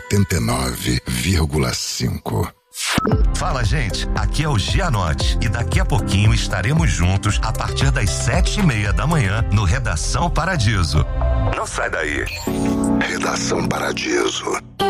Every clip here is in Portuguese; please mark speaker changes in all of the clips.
Speaker 1: 89,5.
Speaker 2: Fala, gente, aqui é o Gianotti e daqui a pouquinho estaremos juntos a partir das 7:30 da manhã no Redação Paradiso. Não sai daí.
Speaker 1: Redação Paradiso.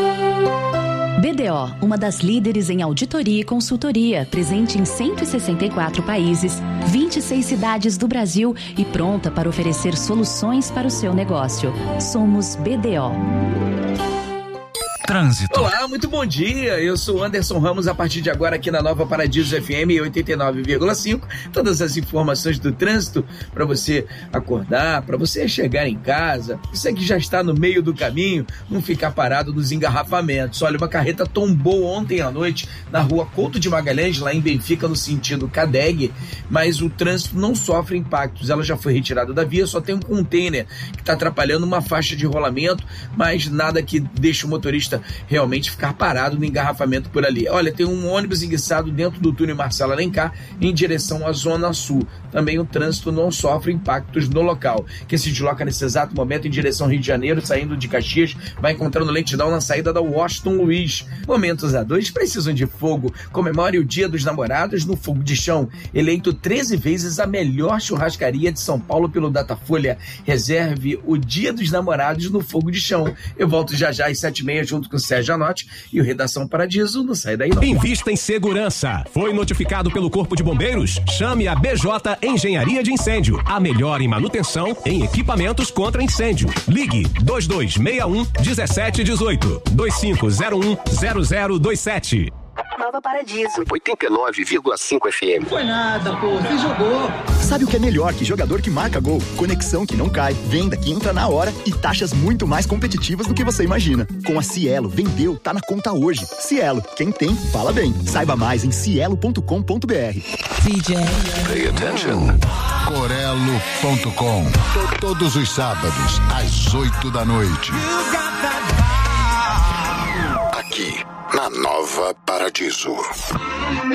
Speaker 3: BDO, uma das líderes em auditoria e consultoria, presente em 164 países, 26 cidades do Brasil e pronta para oferecer soluções para o seu negócio. Somos BDO.
Speaker 4: Trânsito.
Speaker 5: Olá, muito bom dia. Eu sou Anderson Ramos, a partir de agora aqui na Nova Paradiso FM 89,5. Todas as informações do trânsito para você acordar, para você chegar em casa. Você que já está no meio do caminho, não ficar parado nos engarrafamentos. Olha, uma carreta tombou ontem à noite na rua Couto de Magalhães, lá em Benfica, no sentido Cadeg, mas o trânsito não sofre impactos. Ela já foi retirada da via, só tem um container que está atrapalhando uma faixa de rolamento, mas nada que deixe o motorista realmente ficar parado no engarrafamento por ali. Olha, tem um ônibus enguiçado dentro do túnel Marcelo Alencar em direção à Zona Sul. Também o trânsito não sofre impactos no local. Quem se desloca nesse exato momento em direção ao Rio de Janeiro, saindo de Caxias, vai encontrando lentidão na saída da Washington Luiz. Momentos a dois precisam de fogo. Comemore o Dia dos Namorados no Fogo de Chão. Eleito 13 vezes a melhor churrascaria de São Paulo pelo Datafolha. Reserve o Dia dos Namorados no Fogo de Chão. Eu volto já às 7:30 junto com o Sérgio Anotti e o Redação Paradiso. Não sai daí não.
Speaker 6: Invista em segurança. Foi notificado pelo Corpo de Bombeiros? Chame a BJ Engenharia de Incêndio. A melhor em manutenção em equipamentos contra incêndio. Ligue 2261-1718. 2501-0027.
Speaker 7: Nova Paradiso.
Speaker 8: 89,5 FM.
Speaker 9: Foi nada, pô. Você jogou.
Speaker 10: Sabe o que é melhor que jogador que marca gol? Conexão que não cai, venda que entra na hora e taxas muito mais competitivas do que você imagina. Com a Cielo, vendeu, tá na conta hoje. Cielo, quem tem, fala bem. Saiba mais em cielo.com.br.
Speaker 11: DJ.
Speaker 1: Pay attention.
Speaker 12: Corelo.com. Todos os sábados, às 8 da noite.
Speaker 1: Aqui, na Nova Paradiso.